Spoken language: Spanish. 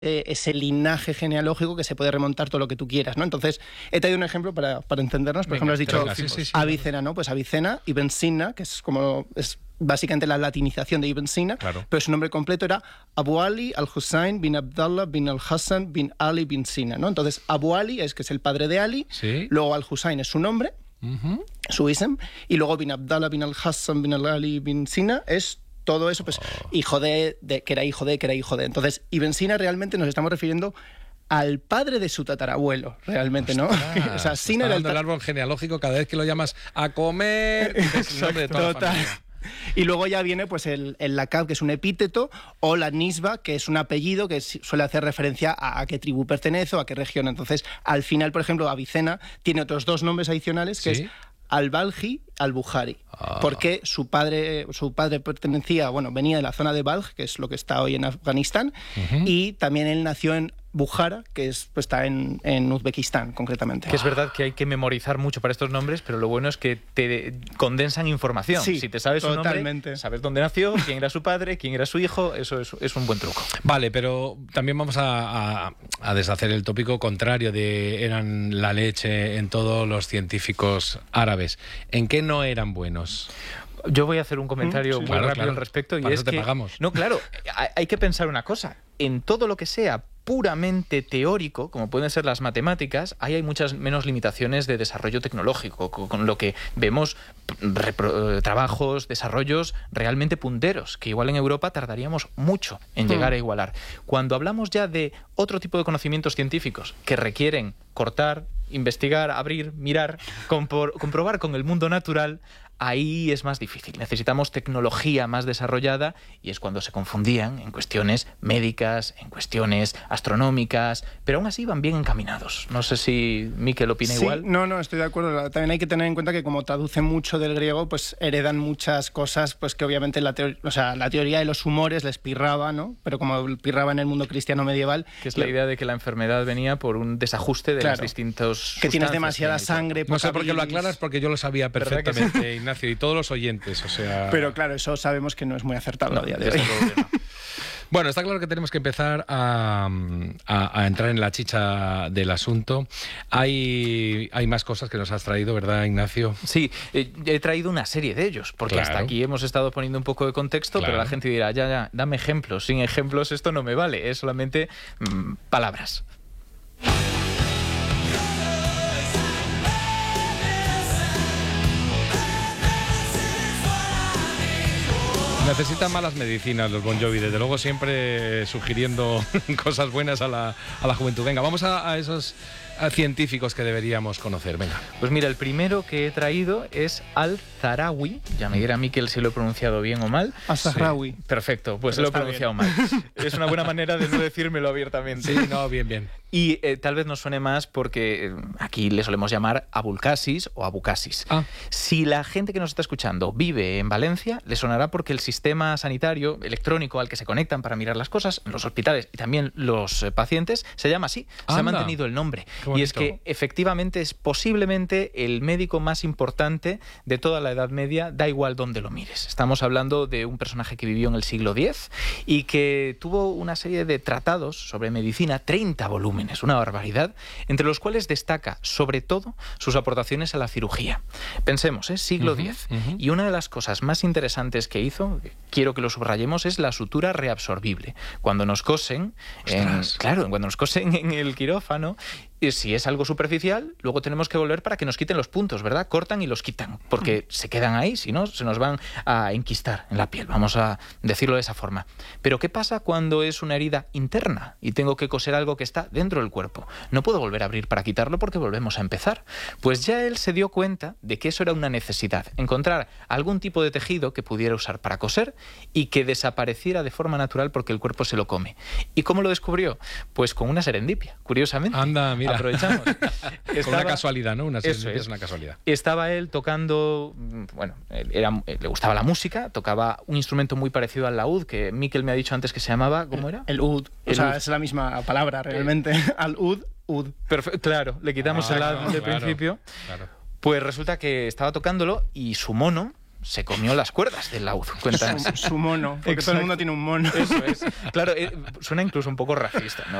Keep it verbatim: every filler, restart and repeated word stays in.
eh, ese linaje genealógico que se puede remontar todo lo que tú quieras, ¿no? Entonces, he traído un ejemplo para, para entendernos. Por Venga, ejemplo, has dicho venga, sí, sí, sí, Avicena, ¿no? Pues Avicena, Ibn Sina, que es como... es básicamente la latinización de Ibn Sina, claro. pero su nombre completo era Abu Ali al-Hussein bin Abdallah bin al-Hassan bin Ali bin Sina, ¿no? Entonces, Abu Ali es que es el padre de Ali, ¿Sí? luego al-Hussein es su nombre, uh-huh. su ism, y luego bin Abdallah bin al-Hassan bin Ali bin Sina es todo eso, pues, oh. hijo de, de, que era hijo de, que era hijo de. Entonces, Ibn Sina realmente nos estamos refiriendo al padre de su tatarabuelo, realmente, ¿no? Ostras, o sea, Sina era el, ta- el árbol genealógico cada vez que lo llamas a comer, es el nombre de toda la familia. Y luego ya viene pues el, el lakab, que es un epíteto, o la nisba, que es un apellido que suele hacer referencia a, a qué tribu pertenece o a qué región. Entonces, al final, por ejemplo, Avicena tiene otros dos nombres adicionales, que ¿sí? es al-Balji, al-Bukhari, ah. porque su padre, su padre pertenecía, bueno, venía de la zona de Balj, que es lo que está hoy en Afganistán, uh-huh. y también él nació en Bukhara, que es, pues, está en, en Uzbekistán, concretamente. Que es verdad que hay que memorizar mucho para estos nombres, pero lo bueno es que te condensan información. Sí, si te sabes su nombre, sabes dónde nació, quién era su padre, quién era su hijo, eso es, es un buen truco. Vale, pero también vamos a, a, a deshacer el tópico contrario de eran la leche en todos los científicos árabes. ¿En qué no eran buenos? Yo voy a hacer un comentario sí, muy claro, rápido claro. al respecto. Y Para es eso te que, pagamos. No, claro, hay que pensar una cosa. En todo lo que sea puramente teórico, como pueden ser las matemáticas, ahí hay muchas menos limitaciones de desarrollo tecnológico, con lo que vemos repro- trabajos, desarrollos realmente punteros, que igual en Europa tardaríamos mucho en llegar a igualar. Cuando hablamos ya de otro tipo de conocimientos científicos que requieren cortar, investigar, abrir, mirar, compor- comprobar con el mundo natural, ahí es más difícil. Necesitamos tecnología más desarrollada y es cuando se confundían en cuestiones médicas, en cuestiones astronómicas, pero aún así van bien encaminados. No sé si Miquel opina sí, igual. No, no, estoy de acuerdo. También hay que tener en cuenta que como traducen mucho del griego, pues heredan muchas cosas, pues que obviamente la, teor- o sea, la teoría de los humores les pirraba, ¿no? Pero como pirraba en el mundo cristiano medieval... Que es la idea de que la enfermedad venía por un desajuste de claro, las distintos que tienes demasiada sangre... No sé por qué lo aclaras, porque yo lo sabía perfectamente, Ignacio, y todos los oyentes, o sea... Pero claro, eso sabemos que no es muy acertado no, a día de hoy. Bueno, está claro que tenemos que empezar a, a, a entrar en la chicha del asunto. Hay, hay más cosas que nos has traído, ¿verdad, Ignacio? Sí, eh, he traído una serie de ellos, porque claro. hasta aquí hemos estado poniendo un poco de contexto, claro. pero la gente dirá, ya, ya, dame ejemplos. Sin ejemplos esto no me vale, es solamente mmm, palabras. Necesitan malas medicinas los Bon Jovi, desde luego siempre sugiriendo cosas buenas a la, a la juventud. Venga, vamos a, a esos a científicos que deberíamos conocer, venga. Pues mira, el primero que he traído es Al-Zahrawi, ya me dirá Miquel si lo he pronunciado bien o mal. Al-Zahrawi. Sí. Perfecto, pues Pero lo he pronunciado bien. mal. Es una buena manera de no decírmelo abiertamente. Sí, no, bien, bien. Y eh, tal vez nos suene más porque eh, aquí le solemos llamar Abulcasis o Abucasis. Ah. Si la gente que nos está escuchando vive en Valencia, le sonará porque el sistema sanitario electrónico al que se conectan para mirar las cosas, los hospitales y también los eh, pacientes, se llama así. Anda. Se ha mantenido el nombre. Y es que efectivamente es posiblemente el médico más importante de toda la Edad Media, da igual dónde lo mires. Estamos hablando de un personaje que vivió en el siglo diez y que tuvo una serie de tratados sobre medicina, treinta volúmenes, una barbaridad, entre los cuales destaca sobre todo sus aportaciones a la cirugía. Pensemos, ¿eh? siglo diez. Uh-huh, uh-huh. Y una de las cosas más interesantes que hizo, quiero que lo subrayemos, es la sutura reabsorbible. Cuando nos cosen, en, claro, cuando nos cosen en el quirófano, y si es algo superficial, luego tenemos que volver para que nos quiten los puntos, ¿verdad? Cortan y los quitan, porque se quedan ahí, si no, se nos van a enquistar en la piel, vamos a decirlo de esa forma. Pero ¿qué pasa cuando es una herida interna y tengo que coser algo que está dentro del cuerpo? No puedo volver a abrir para quitarlo porque volvemos a empezar. Pues ya él se dio cuenta de que eso era una necesidad, encontrar algún tipo de tejido que pudiera usar para coser y que desapareciera de forma natural porque el cuerpo se lo come. ¿Y cómo lo descubrió? Pues con una serendipia, curiosamente. Anda, mira. Aprovechamos. Estaba, una casualidad, ¿no? Una serendipia es. es una casualidad. Estaba él tocando, bueno, era, le gustaba la música, tocaba un instrumento muy parecido al laúd, que Miquel me ha dicho antes que se llamaba, ¿cómo era? El ud. El o sea, ud. es la misma palabra realmente. El... Al ud, ud. Perfe- claro, le quitamos ah, el ad claro, del claro, principio. Claro. Pues resulta que estaba tocándolo y su mono se comió las cuerdas del laúd. Cuenta su, su mono, porque Exacto. todo el mundo tiene un mono. Eso es. Claro, eh, suena incluso un poco racista, ¿no?